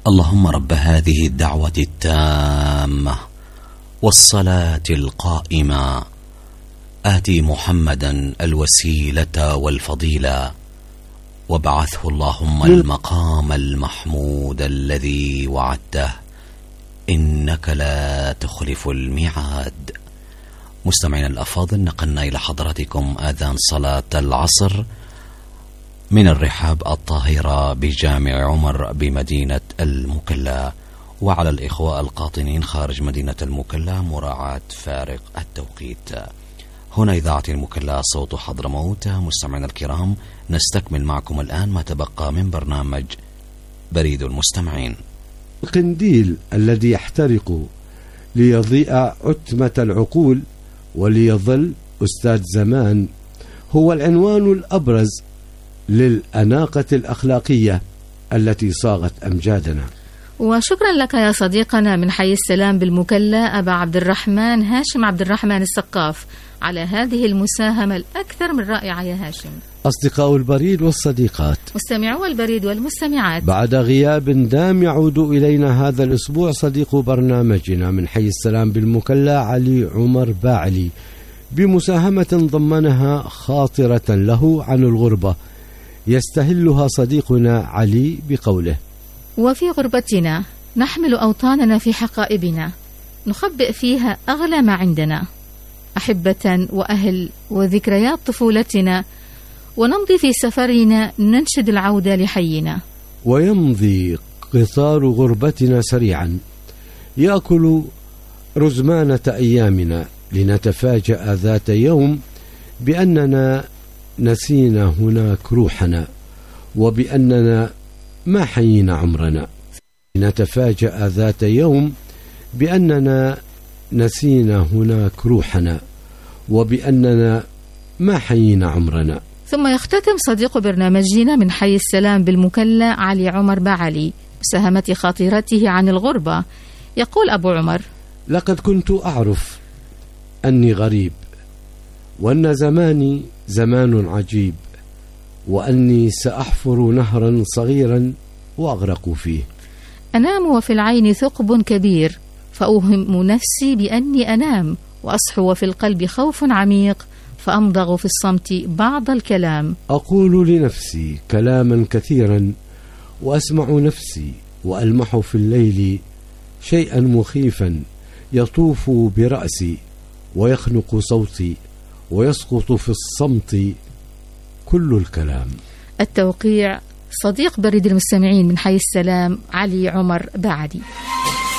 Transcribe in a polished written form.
اللهم رب هذه الدعوة التامة والصلاة القائمة آتي محمدا الوسيلة والفضيلة وابعثه اللهم المقام المحمود الذي وعدته إنك لا تخلف الميعاد. مستمعين الأفاضل، نقلنا إلى حضراتكم آذان صلاة العصر من الرحاب الطاهرة بجامع عمر بمدينة المكلا، وعلى الإخوة القاطنين خارج مدينة المكلا مراعاة فارق التوقيت. هنا إذاعة المكلا صوت حضرموت. مستمعينا الكرام، نستكمل معكم الآن ما تبقى من برنامج بريد المستمعين. القنديل الذي يحترق ليضيء عتمة العقول وليظل أستاذ زمان هو العنوان الأبرز للأناقة الأخلاقية التي صاغت أمجادنا. وشكرا لك يا صديقنا من حي السلام بالمكلا أبا عبد الرحمن هاشم عبد الرحمن السقاف على هذه المساهمة الأكثر من رائعة يا هاشم. أصدقاء البريد والصديقات، مستمعو البريد والمستمعات، بعد غياب دام يعود إلينا هذا الأسبوع صديق برنامجنا من حي السلام بالمكلا علي عمر باعلي بمساهمة ضمنها خاطرة له عن الغربة يستهلها صديقنا علي بقوله: وفي غربتنا نحمل أوطاننا في حقائبنا، نخبئ فيها أغلى ما عندنا، أحبة وأهل وذكريات طفولتنا، ونمضي في سفرنا ننشد العودة لحينا. ويمضي قطار غربتنا سريعا يأكل رزمانة أيامنا، لنتفاجأ ذات يوم بأننا نسينا هناك روحنا، وبأننا ما حيينا عمرنا. نتفاجأ ذات يوم بأننا نسينا هناك روحنا، وبأننا ما حيينا عمرنا. ثم يختتم صديق برنامجنا من حي السلام بالمكلا علي عمر باعلي مساهمة خاطرته عن الغربة. يقول أبو عمر: لقد كنت أعرف أني غريب، وأن زماني زمان عجيب، وأني سأحفر نهرا صغيرا وأغرق فيه. أنام وفي العين ثقب كبير، فأوهم نفسي بأني أنام، وأصحو وفي القلب خوف عميق، فأمضغ في الصمت بعض الكلام. أقول لنفسي كلاما كثيرا، وأسمع نفسي، وألمح في الليل شيئا مخيفا يطوف برأسي، ويخنق صوتي، ويسقط في الصمت كل الكلام. التوقيع صديق بريد المستمعين من حي السلام علي عمر باعلي.